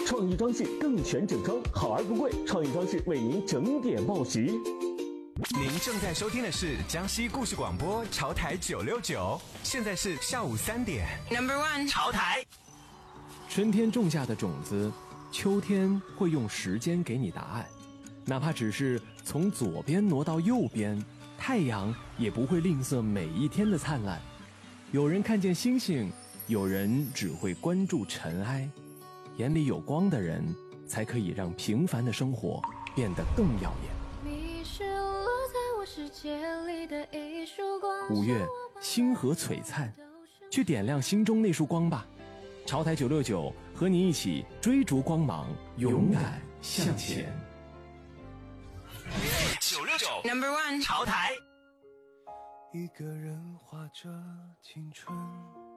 创意装饰更全整装，好而不贵。创意装饰为您整点报时。 您正在收听的是江西故事广播潮台969，现在是下午3点。 Number one， 潮台。 春天种下的种子，秋天会用时间给你答案。哪怕只是从左边挪到右边，太阳也不会吝啬每一天的灿烂。有人看见星星，有人只会关注尘埃。眼里有光的人，才可以让平凡的生活变得更耀眼。 你是落在我世界里的一束光。 5月，星河璀璨，去点亮心中那束光吧。潮台969和你一起追逐光芒，勇敢向前。 969 Number one， 潮台。 一个人画着青春。